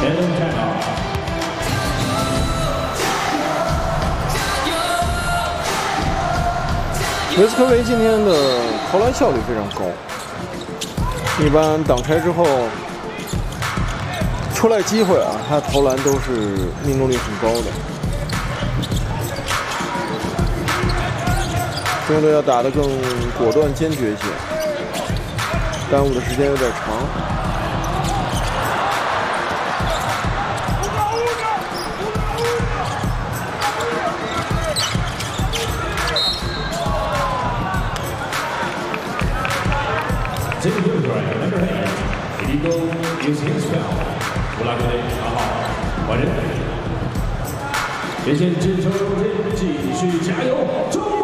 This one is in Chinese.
维斯科维今天的投篮效率非常高，一般挡拆之后出来机会啊，他投篮都是命中率很高的。中国队要打得更果断坚决一些，耽误的时间有点长。 谢谢支持，继续加油！